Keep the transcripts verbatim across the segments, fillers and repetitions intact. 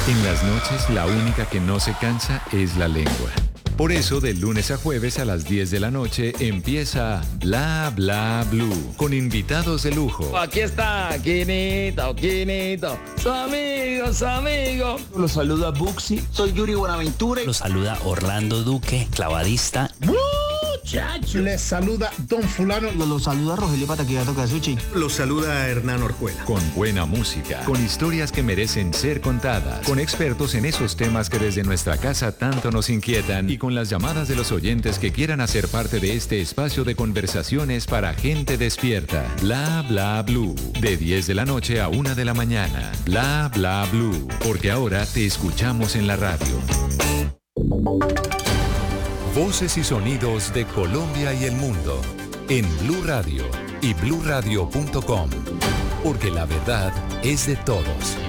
En las noches, la única que no se cansa es la lengua. Por eso, de lunes a jueves a las diez de la noche empieza Bla Bla Blue, con invitados de lujo. Aquí está, Quinito, Quinito, su amigo, su amigo. Los saluda Buxi, soy Yuri Buenaventura. Los saluda Orlando Duque, clavadista. Muchacho. Les saluda Don Fulano. Los saluda Rogelio Pataquillato Casuchi. Los saluda Hernán Orjuela. Con buena música, con historias que merecen ser contadas, con expertos en esos temas que desde nuestra casa tanto nos inquietan y con las llamadas de los oyentes que quieran hacer parte de este espacio de conversaciones para gente despierta. Bla Bla Blue, de diez de la noche a una de la mañana. Bla Bla Blue, porque ahora te escuchamos en la radio. Voces y sonidos de Colombia y el mundo en Blue Radio y blue radio punto com, porque la verdad es de todos.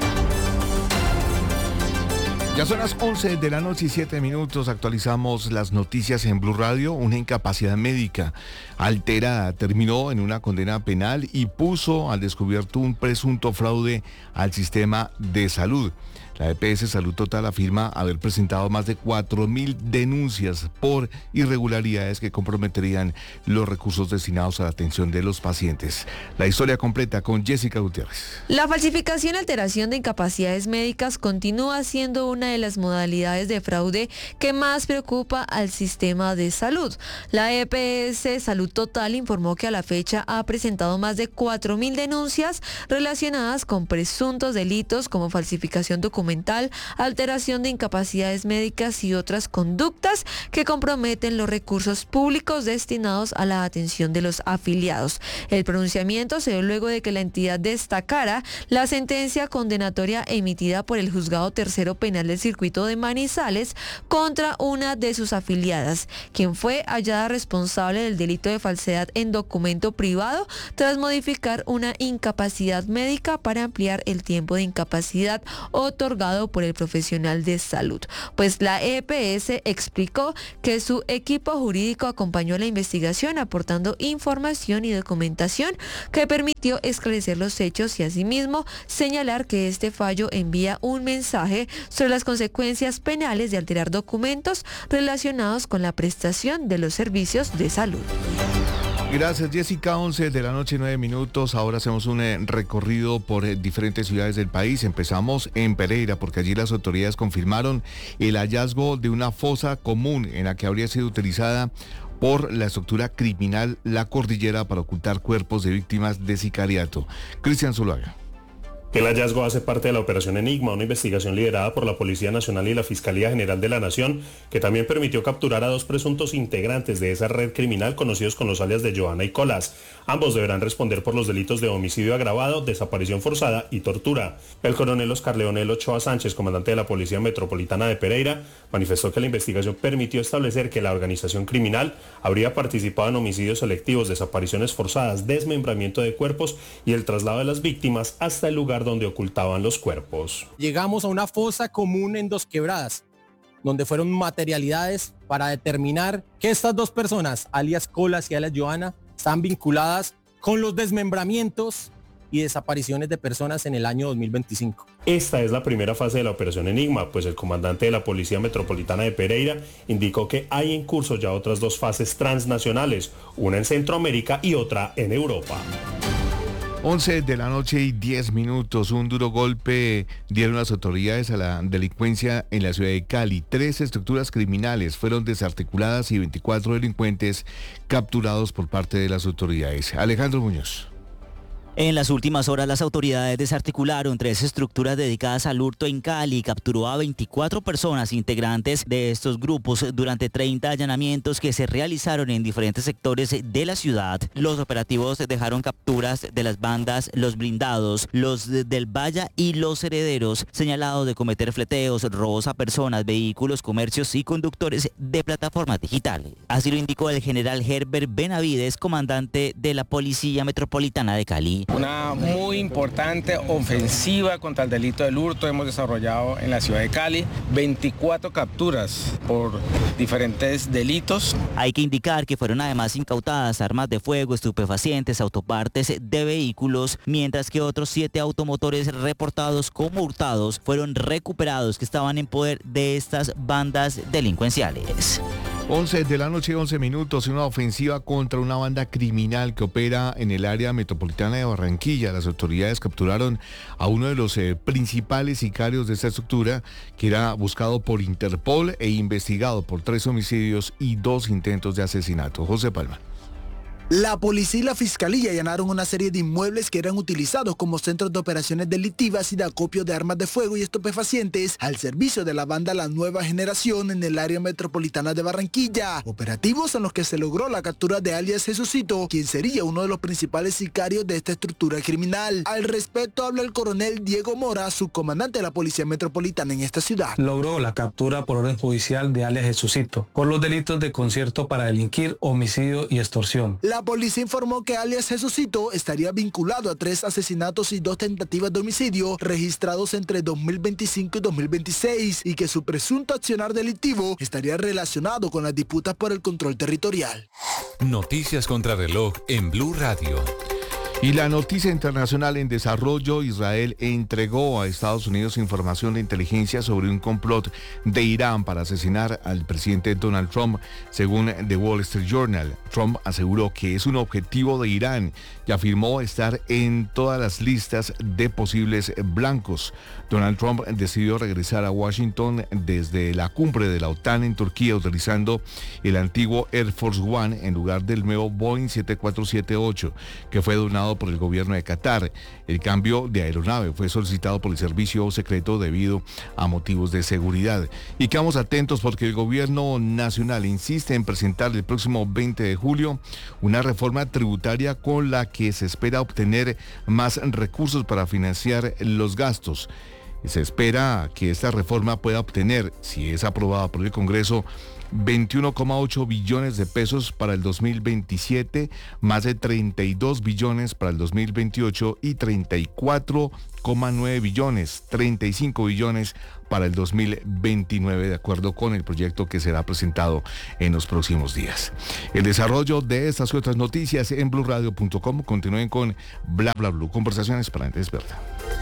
Ya son las once de la noche y siete minutos. Actualizamos las noticias en Blue Radio. Una incapacidad médica alterada terminó en una condena penal y puso al descubierto un presunto fraude al sistema de salud. La E P S Salud Total afirma haber presentado más de cuatro mil denuncias por irregularidades que comprometerían los recursos destinados a la atención de los pacientes. La historia completa con Jessica Gutiérrez. La falsificación y alteración de incapacidades médicas continúa siendo una de las modalidades de fraude que más preocupa al sistema de salud. La E P S Salud Total informó que a la fecha ha presentado más de cuatro mil denuncias relacionadas con presuntos delitos como falsificación documental, alteración de incapacidades médicas y otras conductas que comprometen los recursos públicos destinados a la atención de los afiliados. El pronunciamiento se dio luego de que la entidad destacara la sentencia condenatoria emitida por el Juzgado Tercero Penal del Circuito de Manizales contra una de sus afiliadas, quien fue hallada responsable del delito de falsedad en documento privado tras modificar una incapacidad médica para ampliar el tiempo de incapacidad otorgado por el profesional de salud. Pues la E P S explicó que su equipo jurídico acompañó la investigación aportando información y documentación que permitió esclarecer los hechos y asimismo señalar que este fallo envía un mensaje sobre las consecuencias penales de alterar documentos relacionados con la prestación de los servicios de salud. Gracias, Jessica. once de la noche, nueve minutos. Ahora hacemos un eh, recorrido por eh, diferentes ciudades del país. Empezamos en Pereira, porque allí las autoridades confirmaron el hallazgo de una fosa común en la que habría sido utilizada por la estructura criminal La Cordillera para ocultar cuerpos de víctimas de sicariato. Cristian Zuluaga. El hallazgo hace parte de la Operación Enigma, una investigación liderada por la Policía Nacional y la Fiscalía General de la Nación, que también permitió capturar a dos presuntos integrantes de esa red criminal conocidos con los alias de Joana y Colas. Ambos deberán responder por los delitos de homicidio agravado, desaparición forzada y tortura. El coronel Oscar Leonel Ochoa Sánchez, comandante de la Policía Metropolitana de Pereira, manifestó que la investigación permitió establecer que la organización criminal habría participado en homicidios selectivos, desapariciones forzadas, desmembramiento de cuerpos y el traslado de las víctimas hasta el lugar donde ocultaban los cuerpos. Llegamos a una fosa común en Dos Quebradas, donde fueron materialidades para determinar que estas dos personas, alias Colas y alias Joana, están vinculadas con los desmembramientos y desapariciones de personas en el año dos mil veinticinco. Esta es la primera fase de la Operación Enigma, pues el comandante de la Policía Metropolitana de Pereira indicó que hay en curso ya otras dos fases transnacionales, una en Centroamérica y otra en Europa. once de la noche y diez minutos. Un duro golpe dieron las autoridades a la delincuencia en la ciudad de Cali. Tres estructuras criminales fueron desarticuladas y veinticuatro delincuentes capturados por parte de las autoridades. Alejandro Muñoz. En las últimas horas, las autoridades desarticularon tres estructuras dedicadas al hurto en Cali y capturó a veinticuatro personas integrantes de estos grupos durante treinta allanamientos que se realizaron en diferentes sectores de la ciudad. Los operativos dejaron capturas de las bandas Los Blindados, Los del Valle y Los Herederos, señalados de cometer fleteos, robos a personas, vehículos, comercios y conductores de plataformas digitales. Así lo indicó el general Herbert Benavides, comandante de la Policía Metropolitana de Cali. Una muy importante ofensiva contra el delito del hurto hemos desarrollado en la ciudad de Cali, veinticuatro capturas por diferentes delitos. Hay que indicar que fueron además incautadas armas de fuego, estupefacientes, autopartes de vehículos, mientras que otros siete automotores reportados como hurtados fueron recuperados que estaban en poder de estas bandas delincuenciales. once de la noche, once minutos, una ofensiva contra una banda criminal que opera en el área metropolitana de Barranquilla. Las autoridades capturaron a uno de los eh, principales sicarios de esta estructura, que era buscado por Interpol e investigado por tres homicidios y dos intentos de asesinato. José Palma. La policía y la fiscalía allanaron una serie de inmuebles que eran utilizados como centros de operaciones delictivas y de acopio de armas de fuego y estupefacientes al servicio de la banda La Nueva Generación en el área metropolitana de Barranquilla. Operativos en los que se logró la captura de alias Jesucito, quien sería uno de los principales sicarios de esta estructura criminal. Al respecto habla el coronel Diego Mora, subcomandante de la Policía Metropolitana en esta ciudad. Logró la captura por orden judicial de alias Jesucito por los delitos de concierto para delinquir, homicidio y extorsión. La policía informó que alias Jesucito estaría vinculado a tres asesinatos y dos tentativas de homicidio registrados entre dos mil veinticinco y dos mil veintiséis y que su presunto accionar delictivo estaría relacionado con las disputas por el control territorial. Noticias contra reloj en Blue Radio. Y la noticia internacional en desarrollo: Israel entregó a Estados Unidos información de inteligencia sobre un complot de Irán para asesinar al presidente Donald Trump. Según The Wall Street Journal, Trump aseguró que es un objetivo de Irán y afirmó estar en todas las listas de posibles blancos. Donald Trump decidió regresar a Washington desde la cumbre de la OTAN en Turquía utilizando el antiguo Air Force One en lugar del nuevo Boeing siete cuatro siete ocho, que fue donado por el gobierno de Qatar. El cambio de aeronave fue solicitado por el servicio secreto debido a motivos de seguridad. Y quedamos atentos porque el gobierno nacional insiste en presentar el próximo veinte de julio una reforma tributaria con la que se espera obtener más recursos para financiar los gastos. Se espera que esta reforma pueda obtener, si es aprobada por el Congreso, veintiuno coma ocho billones de pesos para el dos mil veintisiete, más de treinta y dos billones para el dos mil veintiocho y treinta y cuatro coma nueve billones, treinta y cinco billones para el dos mil veintinueve, de acuerdo con el proyecto que será presentado en los próximos días. El desarrollo de estas y otras noticias en blue radio punto com. Continúen con Bla Bla Blue, conversaciones para gente experta.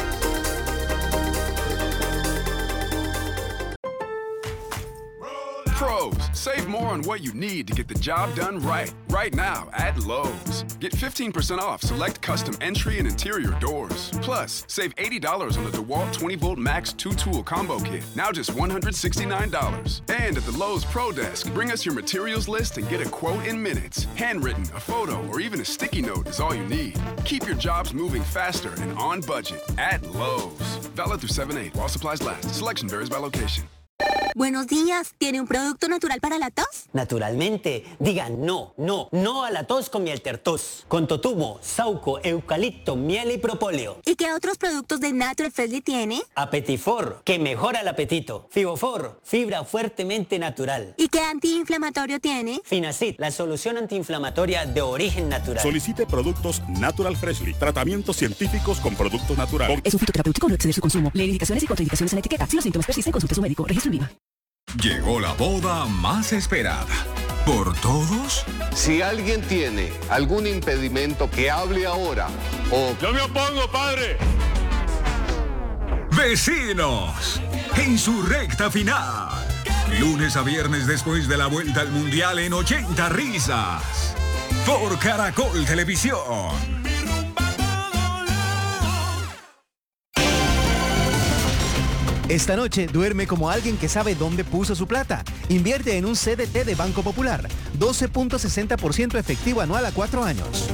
Pros, save more on what you need to get the job done right. Right now at Lowe's. Get fifteen percent off select custom entry and interior doors. Plus, save eighty dollars on the DeWalt twenty volt Max two tool combo kit. Now just one hundred sixty-nine dollars. And at the Lowe's Pro Desk, bring us your materials list and get a quote in minutes. Handwritten, a photo, or even a sticky note is all you need. Keep your jobs moving faster and on budget at Lowe's. Valid through seven eight while supplies last. Selection varies by location. Buenos días, ¿tiene un producto natural para la tos? Naturalmente, diga no, no, no a la tos con miel tertos. Con totumo, sauco, eucalipto, miel y propóleo. ¿Y qué otros productos de Natural Freshly tiene? Apetifor, que mejora el apetito. Fibofor, fibra fuertemente natural. ¿Y qué antiinflamatorio tiene? Finacid, la solución antiinflamatoria de origen natural. Solicite productos Natural Freshly, tratamientos científicos con productos naturales. Es un fitoterapéutico, no exceder su consumo. Lee indicaciones y contraindicaciones en la etiqueta. Si los síntomas persisten, consulte a su médico. Registro en Viva. Llegó la boda más esperada. ¿Por todos? Si alguien tiene algún impedimento, que hable ahora. O... ¡Yo me opongo, padre! Vecinos, en su recta final. Lunes a viernes después de la vuelta al Mundial en ochenta risas. Por Caracol Televisión. Esta noche duerme como alguien que sabe dónde puso su plata. Invierte en un C D T de Banco Popular. doce punto sesenta por ciento efectivo anual a cuatro años.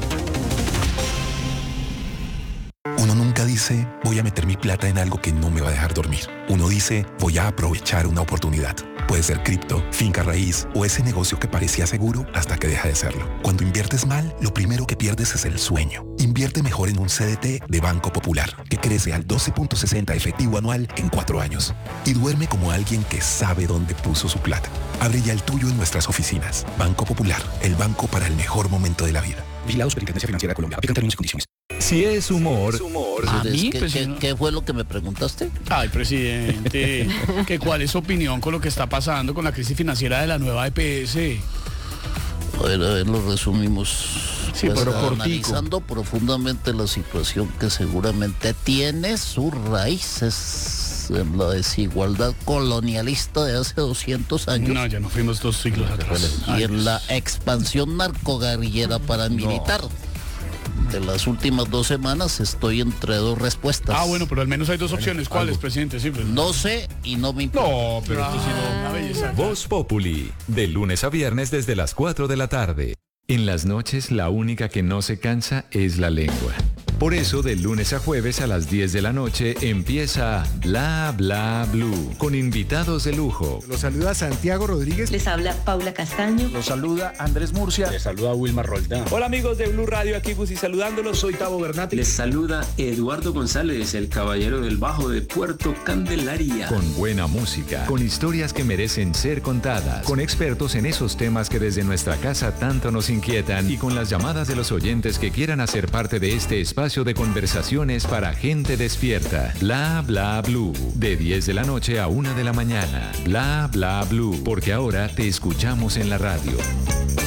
Uno nunca dice, voy a meter mi plata en algo que no me va a dejar dormir. Uno dice, voy a aprovechar una oportunidad. Puede ser cripto, finca raíz o ese negocio que parecía seguro hasta que deja de serlo. Cuando inviertes mal, lo primero que pierdes es el sueño. Invierte mejor en un C D T de Banco Popular, que crece al doce punto sesenta efectivo anual en cuatro años. Y duerme como alguien que sabe dónde puso su plata. Abre ya el tuyo en nuestras oficinas. Banco Popular, el banco para el mejor momento de la vida. Vigilado Superintendencia Financiera de Colombia. Aplican términos y condiciones. Si es humor, ¿A mí? ¿Qué, pues, ¿qué, no? ¿Qué fue lo que me preguntaste? Ay, presidente, ¿que ¿cuál es su opinión con lo que está pasando con la crisis financiera de la nueva E P S? A ver, a ver, lo resumimos. Sí, pues, pero analizando profundamente la situación que seguramente tiene sus raíces en la desigualdad colonialista de hace doscientos años. No, ya no fuimos dos siglos atrás. Y en la expansión narcoguerrillera paramilitar. No. De las últimas dos semanas estoy entre dos respuestas. Ah, bueno, pero al menos hay dos opciones. ¿Cuáles, algo, presidente? Sí, pues. No sé y no me importa. No, pero esto sí no, una belleza. Voz Populi, de lunes a viernes desde las cuatro de la tarde. En las noches la única que no se cansa es la lengua. Por eso, de lunes a jueves a las diez de la noche empieza Bla Bla Blue, con invitados de lujo. Los saluda Santiago Rodríguez. Les habla Paula Castaño. Los saluda Andrés Murcia. Les saluda Wilmar Roldán. Hola amigos de Blue Radio, aquí Gusi saludándolos. Soy Tavo Bernati. Les saluda Eduardo González, el caballero del bajo de Puerto Candelaria. Con buena música, con historias que merecen ser contadas, con expertos en esos temas que desde nuestra casa tanto nos inquietan y con las llamadas de los oyentes que quieran hacer parte de este espacio de conversaciones para gente despierta. Bla Bla Blue, de diez de la noche a una de la mañana. Bla Bla Blue, porque ahora te escuchamos en la radio.